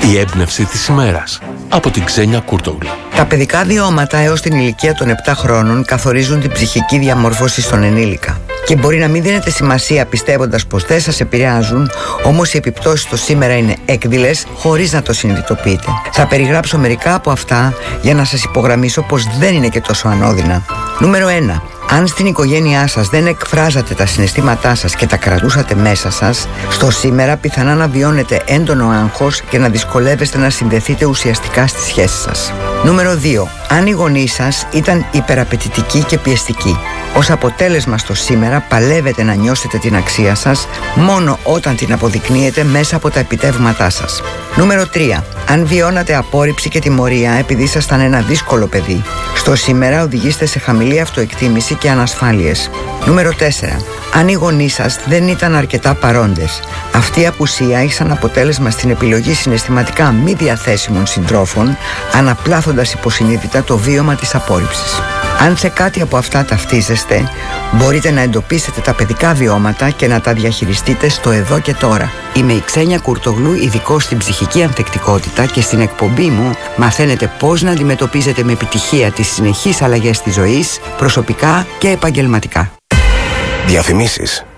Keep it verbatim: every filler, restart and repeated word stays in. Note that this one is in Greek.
Η έμπνευση της ημέρας από την Ξένια Κούρτογλου. Τα παιδικά βιώματα έως την ηλικία των επτά χρόνων καθορίζουν την ψυχική διαμόρφωση στον ενήλικα. Και μπορεί να μην δίνετε σημασία πιστεύοντας πως δεν σας επηρεάζουν, όμως οι επιπτώσεις το σήμερα είναι έκδηλες χωρίς να το συνειδητοποιείτε. Θα περιγράψω μερικά από αυτά για να σας υπογραμμίσω πως δεν είναι και τόσο ανώδυνα. Νούμερο ένα. Αν στην οικογένειά σας δεν εκφράζατε τα συναισθήματά σας και τα κρατούσατε μέσα σας, στο σήμερα πιθανά να βιώνετε έντονο άγχος και να δυσκολεύεστε να συνδεθείτε ουσιαστικά στη σχέση σας. Νούμερο δύο. Αν οι γονείς σας ήταν υπεραπαιτητικοί και πιεστικοί, ως αποτέλεσμα στο σήμερα παλεύετε να νιώσετε την αξία σας μόνο όταν την αποδεικνύετε μέσα από τα επιτεύγματά σας. Νούμερο τρία. Αν βιώνατε απόρριψη και τιμωρία επειδή ήσασταν ένα δύσκολο παιδί, στο σήμερα οδηγείστε σε χαμηλή αυτοεκτίμηση και ανασφάλειες. Νούμερο τέσσερα. Αν οι γονείς σας δεν ήταν αρκετά παρόντες, αυτή η απουσία έχει σαν αποτέλεσμα στην επιλογή συναισθηματικά μη διαθέσιμων συντρόφων, αναπλάθοντας υποσυνείδητα το βίωμα της απόρριψης. Αν σε κάτι από αυτά ταυτίζεστε, μπορείτε να εντοπίσετε τα παιδικά βιώματα και να τα διαχειριστείτε στο εδώ και τώρα. Είμαι η Ξένια Κούρτογλου, ειδικός στην ψυχική ανθεκτικότητα, και στην εκπομπή μου μαθαίνετε πώς να αντιμετωπίζετε με επιτυχία τις συνεχείς αλλαγές της ζωής, προσωπικά και επαγγελματικά. Διαφημίσεις.